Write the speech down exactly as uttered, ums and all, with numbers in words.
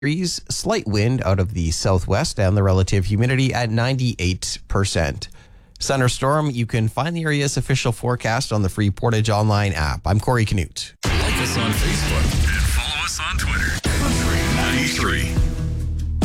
degrees, slight wind out of the southwest, and the relative humidity at ninety-eight percent. Thunderstorm, you can find the area's official forecast on the free Portage Online app. I'm Corey Canute. Like us on Facebook and follow us on Twitter.